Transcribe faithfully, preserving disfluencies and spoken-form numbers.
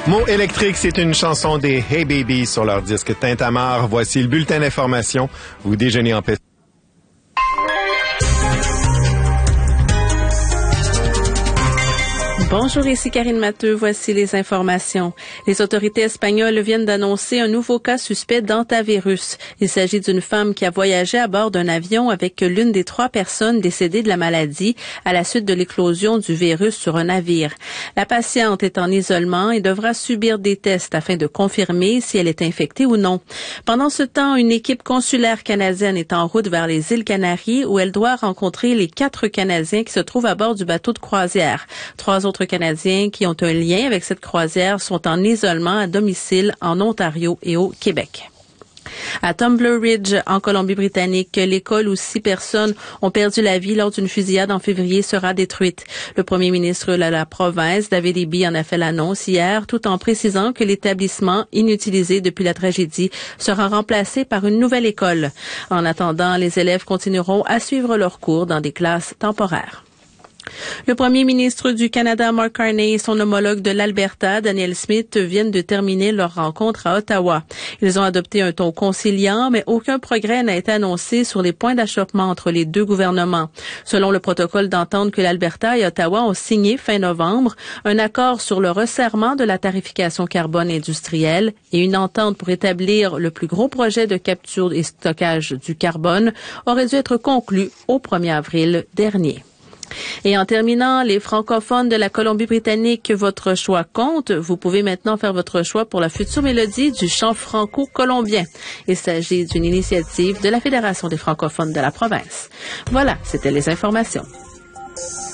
Mot électrique, c'est une chanson des Hey Baby sur leur disque Tintamarre. Voici le bulletin d'information. Vous déjeunez en paix. Bonjour, ici Karine Matteux. Voici les informations. Les autorités espagnoles viennent d'annoncer un nouveau cas suspect d'hantavirus. Il s'agit d'une femme qui a voyagé à bord d'un avion avec l'une des trois personnes décédées de la maladie à la suite de l'éclosion du virus sur un navire. La patiente est en isolement et devra subir des tests afin de confirmer si elle est infectée ou non. Pendant ce temps, une équipe consulaire canadienne est en route vers les îles Canaries où elle doit rencontrer les quatre Canadiens qui se trouvent à bord du bateau de croisière. Trois autres Canadiens qui ont un lien avec cette croisière sont en isolement à domicile en Ontario et au Québec. À Tumbler Ridge, en Colombie-Britannique, l'école où six personnes ont perdu la vie lors d'une fusillade en février sera détruite. Le premier ministre de la province, David Eby, en a fait l'annonce hier, tout en précisant que l'établissement, inutilisé depuis la tragédie, sera remplacé par une nouvelle école. En attendant, les élèves continueront à suivre leurs cours dans des classes temporaires. Le premier ministre du Canada, Mark Carney, et son homologue de l'Alberta, Danielle Smith, viennent de terminer leur rencontre à Ottawa. Ils ont adopté un ton conciliant, mais aucun progrès n'a été annoncé sur les points d'achoppement entre les deux gouvernements. Selon le protocole d'entente que l'Alberta et Ottawa ont signé fin novembre, un accord sur le resserrement de la tarification carbone industrielle et une entente pour établir le plus gros projet de capture et stockage du carbone auraient dû être conclus au premier avril dernier. Et en terminant, les francophones de la Colombie-Britannique, votre choix compte. Vous pouvez maintenant faire votre choix pour la future mélodie du chant franco-colombien. Il s'agit d'une initiative de la Fédération des francophones de la province. Voilà, c'était les informations.